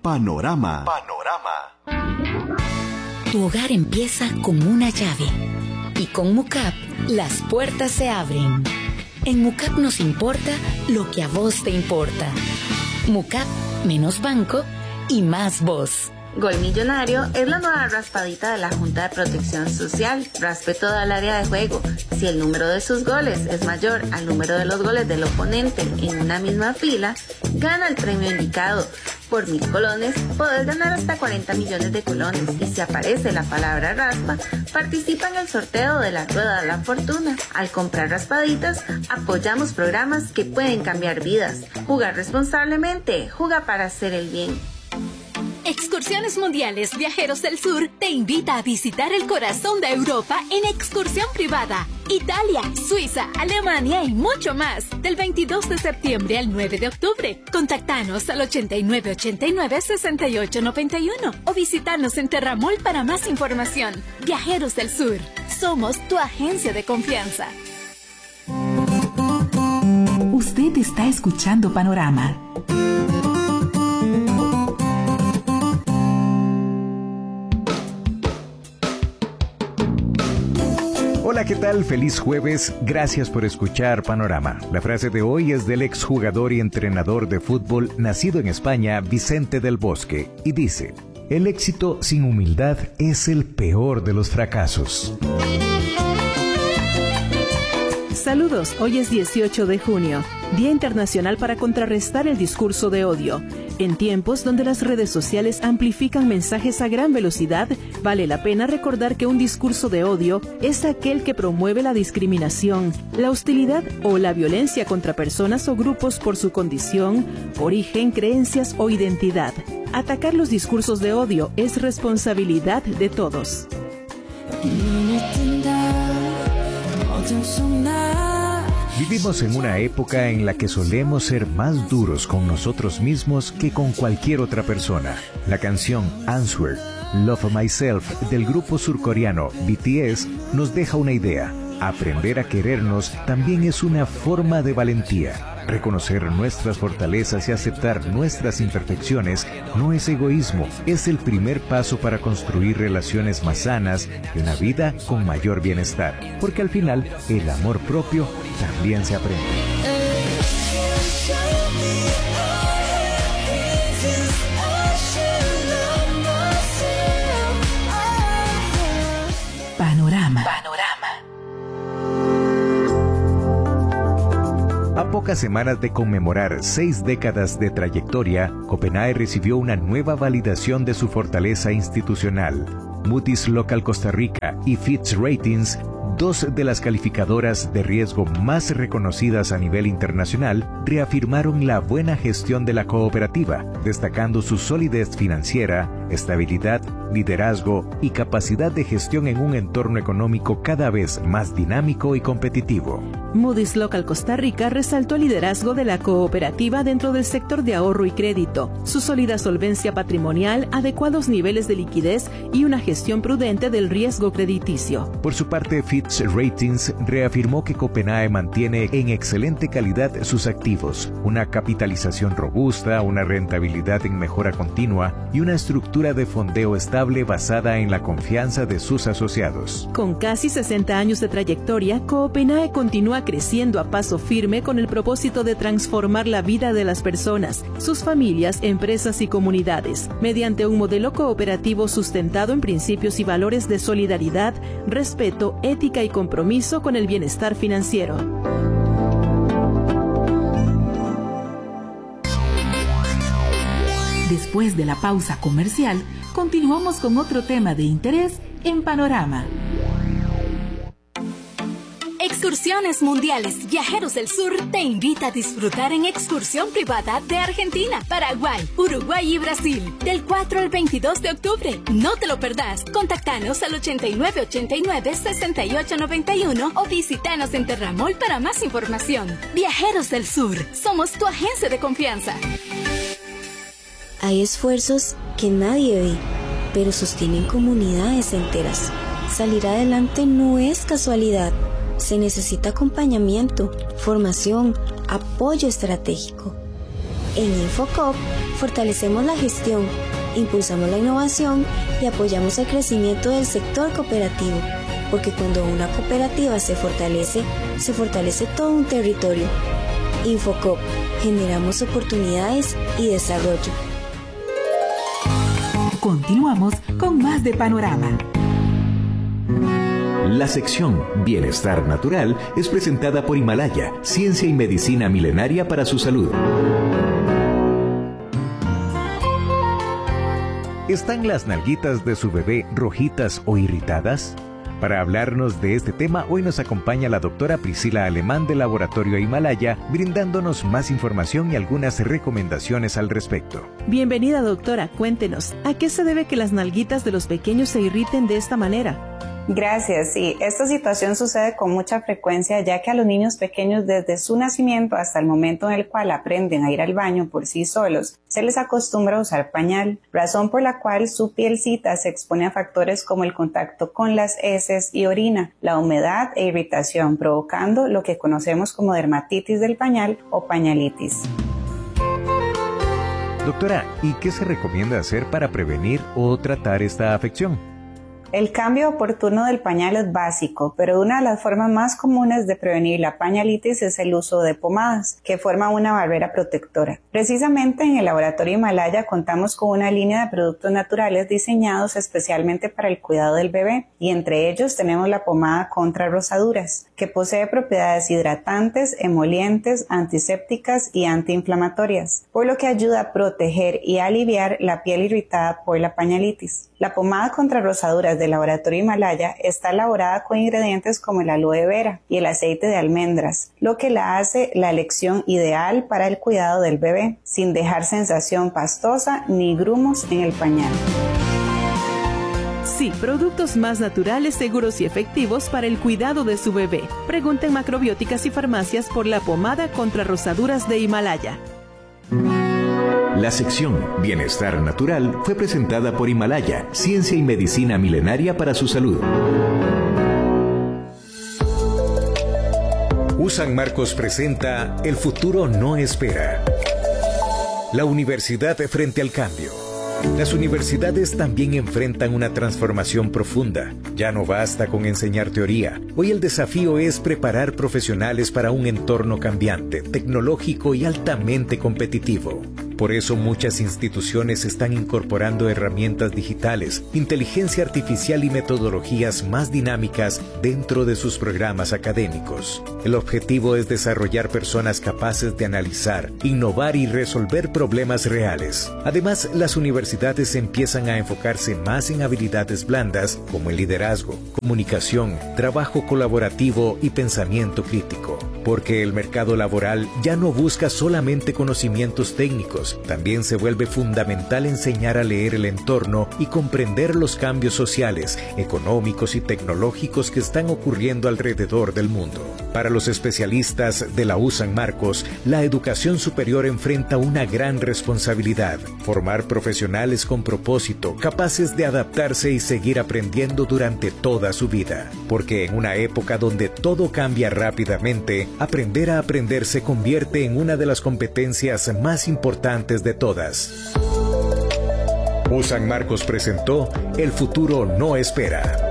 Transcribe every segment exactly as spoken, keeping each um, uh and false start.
Panorama. Panorama. Tu hogar empieza con una llave y con Mucap las puertas se abren. En Mucap nos importa lo que a vos te importa. Mucap, menos banco y más voz. Gol Millonario es la nueva raspadita de la Junta de Protección Social. Raspe toda el área de juego. Si el número de sus goles es mayor al número de los goles del oponente en una misma fila, gana el premio indicado. Por mil colones, podés ganar hasta cuarenta millones de colones. Y si aparece la palabra raspa, participa en el sorteo de la Rueda de la Fortuna. Al comprar raspaditas, apoyamos programas que pueden cambiar vidas. Jugar responsablemente, juega para hacer el bien. Excursiones Mundiales Viajeros del Sur te invita a visitar el corazón de Europa en excursión privada. Italia, Suiza, Alemania y mucho más. Del veintidós de septiembre al nueve de octubre. Contactanos al ochenta y nueve ochenta y nueve sesenta y ocho noventa y uno o visitanos en Terramol para más información. Viajeros del Sur. Somos tu agencia de confianza. Usted está escuchando Panorama. Hola, ¿qué tal? Feliz jueves. Gracias por escuchar Panorama. La frase de hoy es del exjugador y entrenador de fútbol nacido en España, Vicente del Bosque, y dice: el éxito sin humildad es el peor de los fracasos. Saludos, hoy es dieciocho de junio, Día Internacional para contrarrestar el discurso de odio. En tiempos donde las redes sociales amplifican mensajes a gran velocidad, vale la pena recordar que un discurso de odio es aquel que promueve la discriminación, la hostilidad o la violencia contra personas o grupos por su condición, origen, creencias o identidad. Atacar los discursos de odio es responsabilidad de todos. Vivimos en una época en la que solemos ser más duros con nosotros mismos que con cualquier otra persona. La canción Answer, Love Myself del grupo surcoreano B T S nos deja una idea. Aprender a querernos también es una forma de valentía. Reconocer nuestras fortalezas y aceptar nuestras imperfecciones no es egoísmo, es el primer paso para construir relaciones más sanas y una vida con mayor bienestar. Porque al final, el amor propio también se aprende. Panorama. A pocas semanas de conmemorar seis décadas de trayectoria, Copenhague recibió una nueva validación de su fortaleza institucional. Moody's Local Costa Rica y Fitch Ratings, dos de las calificadoras de riesgo más reconocidas a nivel internacional, reafirmaron la buena gestión de la cooperativa, destacando su solidez financiera, estabilidad, liderazgo y capacidad de gestión en un entorno económico cada vez más dinámico y competitivo. Moody's Local Costa Rica resaltó el liderazgo de la cooperativa dentro del sector de ahorro y crédito, su sólida solvencia patrimonial, adecuados niveles de liquidez y una gestión prudente del riesgo crediticio. Por su parte, Fitch Ratings reafirmó que Copenhague mantiene en excelente calidad sus activos, una capitalización robusta, una rentabilidad en mejora continua y una estructura de fondeo estable basada en la confianza de sus asociados. Con casi sesenta años de trayectoria, Copenhague continúa creciendo a paso firme con el propósito de transformar la vida de las personas, sus familias, empresas y comunidades, mediante un modelo cooperativo sustentado en principios y valores de solidaridad, respeto, ética y compromiso con el bienestar financiero. Después de la pausa comercial, continuamos con otro tema de interés en Panorama. Excursiones Mundiales Viajeros del Sur te invita a disfrutar en excursión privada de Argentina, Paraguay, Uruguay y Brasil del cuatro al veintidós de octubre. No te lo perdás. Contactanos al ochenta y nueve ochenta y nueve sesenta y ocho noventa y uno o visitanos en Terramol para más información. Viajeros del Sur, somos tu agencia de confianza. Hay esfuerzos que nadie ve, pero sostienen comunidades enteras. Salir adelante no es casualidad. Se necesita acompañamiento, formación, apoyo estratégico. En Infocop fortalecemos la gestión, impulsamos la innovación y apoyamos el crecimiento del sector cooperativo, porque cuando una cooperativa se fortalece, se fortalece todo un territorio. Infocop, generamos oportunidades y desarrollo. Continuamos con más de Panorama. La sección Bienestar Natural es presentada por Himalaya, ciencia y medicina milenaria para su salud. ¿Están las nalguitas de su bebé rojitas o irritadas? Para hablarnos de este tema, hoy nos acompaña la doctora Priscila Alemán del Laboratorio Himalaya, brindándonos más información y algunas recomendaciones al respecto. Bienvenida, doctora. Cuéntenos, ¿a qué se debe que las nalguitas de los pequeños se irriten de esta manera? Gracias, sí. Esta situación sucede con mucha frecuencia, ya que a los niños pequeños desde su nacimiento hasta el momento en el cual aprenden a ir al baño por sí solos, se les acostumbra a usar pañal, razón por la cual su pielcita se expone a factores como el contacto con las heces y orina, la humedad e irritación, provocando lo que conocemos como dermatitis del pañal o pañalitis. Doctora, ¿y qué se recomienda hacer para prevenir o tratar esta afección? El cambio oportuno del pañal es básico, pero una de las formas más comunes de prevenir la pañalitis es el uso de pomadas, que forman una barrera protectora. Precisamente en el Laboratorio Himalaya contamos con una línea de productos naturales diseñados especialmente para el cuidado del bebé, y entre ellos tenemos la pomada contra rosaduras, que posee propiedades hidratantes, emolientes, antisépticas y antiinflamatorias, por lo que ayuda a proteger y aliviar la piel irritada por la pañalitis. La pomada contra rosaduras del Laboratorio Himalaya está elaborada con ingredientes como el aloe vera y el aceite de almendras, lo que la hace la elección ideal para el cuidado del bebé, sin dejar sensación pastosa ni grumos en el pañal. Sí, productos más naturales, seguros y efectivos para el cuidado de su bebé. Pregunten Macrobióticas y Farmacias por la pomada contra rosaduras de Himalaya. La sección Bienestar Natural fue presentada por Himalaya, ciencia y medicina milenaria para su salud. U San Marcos presenta El futuro no espera. La universidad frente al cambio. Las universidades también enfrentan una transformación profunda. Ya no basta con enseñar teoría. Hoy el desafío es preparar profesionales para un entorno cambiante, tecnológico y altamente competitivo. Por eso muchas instituciones están incorporando herramientas digitales, inteligencia artificial y metodologías más dinámicas dentro de sus programas académicos. El objetivo es desarrollar personas capaces de analizar, innovar y resolver problemas reales. Además, las universidades empiezan a enfocarse más en habilidades blandas como el liderazgo, comunicación, trabajo colaborativo y pensamiento crítico. Porque el mercado laboral ya no busca solamente conocimientos técnicos, también se vuelve fundamental enseñar a leer el entorno y comprender los cambios sociales, económicos y tecnológicos que están ocurriendo alrededor del mundo. Para los especialistas de la U San Marcos, la educación superior enfrenta una gran responsabilidad: formar profesionales con propósito, capaces de adaptarse y seguir aprendiendo durante toda su vida. Porque en una época donde todo cambia rápidamente, aprender a aprender se convierte en una de las competencias más importantes de todas. U San Marcos presentó El futuro no espera.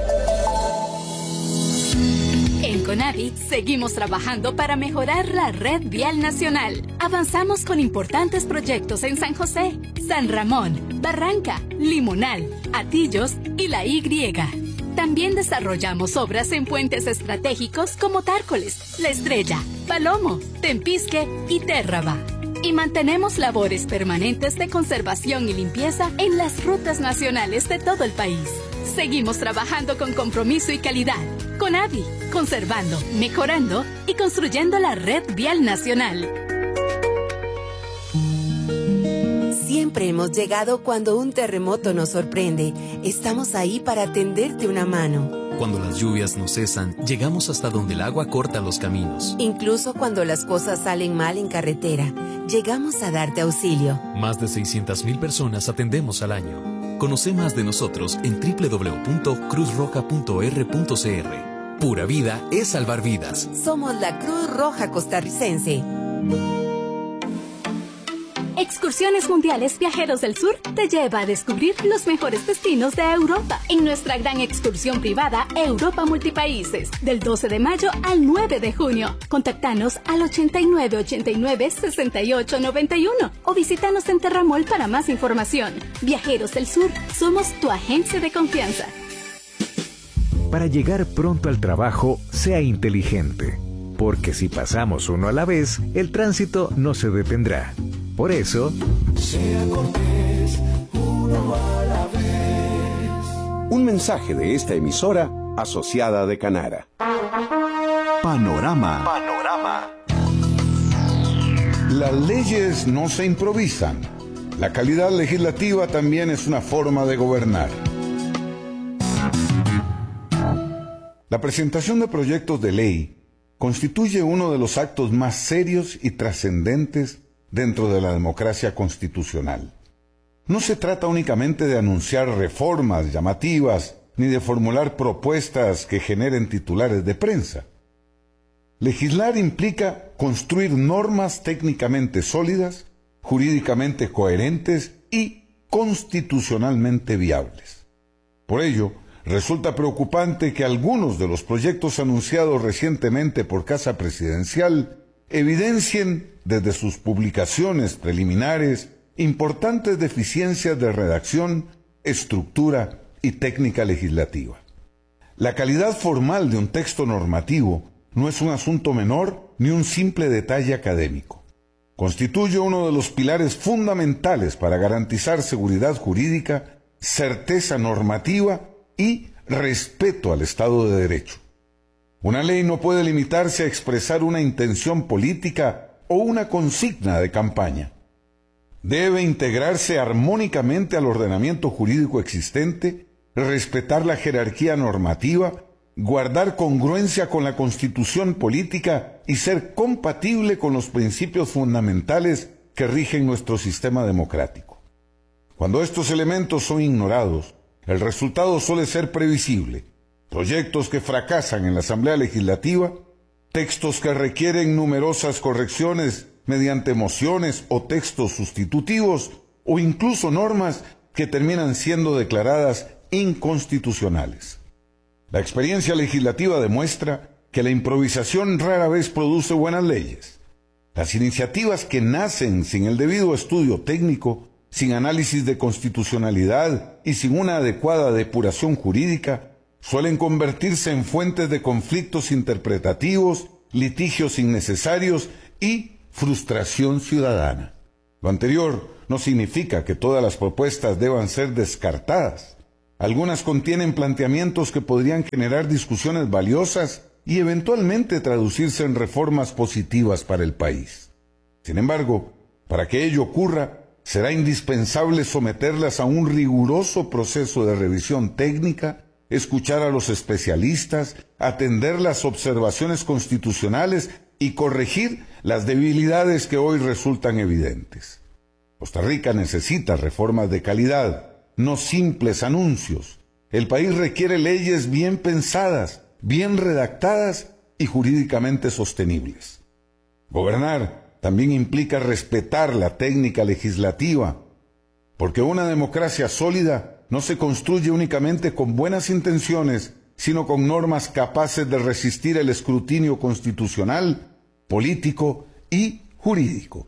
En Conavi seguimos trabajando para mejorar la red vial nacional. Avanzamos con importantes proyectos en San José, San Ramón, Barranca, Limonal, Atillos y La Y. También desarrollamos obras en puentes estratégicos como Tárcoles, La Estrella, Palomo, Tempisque y Térraba. Y mantenemos labores permanentes de conservación y limpieza en las rutas nacionales de todo el país. Seguimos trabajando con compromiso y calidad. Conavi, conservando, mejorando y construyendo la red vial nacional. Siempre hemos llegado cuando un terremoto nos sorprende. Estamos ahí para tenderte una mano. Cuando las lluvias no cesan, llegamos hasta donde el agua corta los caminos. Incluso cuando las cosas salen mal en carretera, llegamos a darte auxilio. Más de seiscientas mil personas atendemos al año. Conoce más de nosotros en doble u doble u doble u punto cruz roja punto r punto c r. Pura vida es salvar vidas. Somos la Cruz Roja Costarricense. Excursiones Mundiales Viajeros del Sur te lleva a descubrir los mejores destinos de Europa en nuestra gran excursión privada Europa Multipaíses, del doce de mayo al nueve de junio. Contactanos al ochenta y nueve ochenta y nueve sesenta y ocho noventa y uno o visítanos en Terramol para más información. Viajeros del Sur, somos tu agencia de confianza. Para llegar pronto al trabajo, sea inteligente, porque si pasamos uno a la vez, el tránsito no se detendrá. Por eso, sea cortés, uno a la vez. Un mensaje de esta emisora asociada de Canara. Panorama. Panorama. Las leyes no se improvisan. La calidad legislativa también es una forma de gobernar. La presentación de proyectos de ley constituye uno de los actos más serios y trascendentes dentro de la democracia constitucional. No se trata únicamente de anunciar reformas llamativas ni de formular propuestas que generen titulares de prensa. Legislar implica construir normas técnicamente sólidas, jurídicamente coherentes y constitucionalmente viables. Por ello, resulta preocupante que algunos de los proyectos anunciados recientemente por Casa Presidencial evidencien desde sus publicaciones preliminares importantes deficiencias de redacción, estructura y técnica legislativa. La calidad formal de un texto normativo no es un asunto menor ni un simple detalle académico. Constituye uno de los pilares fundamentales para garantizar seguridad jurídica, certeza normativa y respeto al Estado de Derecho. Una ley no puede limitarse a expresar una intención política o una consigna de campaña. Debe integrarse armónicamente al ordenamiento jurídico existente, respetar la jerarquía normativa, guardar congruencia con la Constitución política y ser compatible con los principios fundamentales que rigen nuestro sistema democrático. Cuando estos elementos son ignorados, el resultado suele ser previsible: proyectos que fracasan en la Asamblea Legislativa, textos que requieren numerosas correcciones mediante mociones o textos sustitutivos, o incluso normas que terminan siendo declaradas inconstitucionales. La experiencia legislativa demuestra que la improvisación rara vez produce buenas leyes. Las iniciativas que nacen sin el debido estudio técnico, sin análisis de constitucionalidad y sin una adecuada depuración jurídica, suelen convertirse en fuentes de conflictos interpretativos, litigios innecesarios y frustración ciudadana. Lo anterior no significa que todas las propuestas deban ser descartadas. Algunas contienen planteamientos que podrían generar discusiones valiosas y eventualmente traducirse en reformas positivas para el país. Sin embargo, para que ello ocurra, será indispensable someterlas a un riguroso proceso de revisión técnica, escuchar a los especialistas, atender las observaciones constitucionales y corregir las debilidades que hoy resultan evidentes. Costa Rica necesita reformas de calidad, no simples anuncios. El país requiere leyes bien pensadas, bien redactadas y jurídicamente sostenibles. Gobernar también implica respetar la técnica legislativa, porque una democracia sólida no se construye únicamente con buenas intenciones, sino con normas capaces de resistir el escrutinio constitucional, político y jurídico.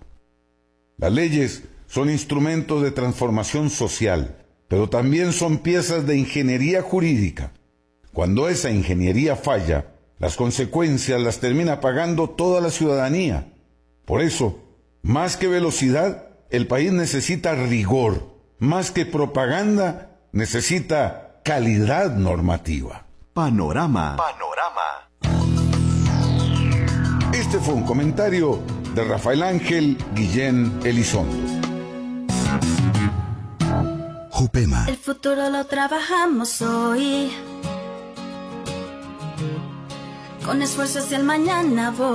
Las leyes son instrumentos de transformación social, pero también son piezas de ingeniería jurídica. Cuando esa ingeniería falla, las consecuencias las termina pagando toda la ciudadanía. Por eso, más que velocidad, el país necesita rigor. Más que propaganda, necesita calidad normativa. Panorama. Panorama. Este fue un comentario de Rafael Ángel Guillén Elizondo. Jupema. El futuro lo trabajamos hoy. Con esfuerzo hacia el mañana voy.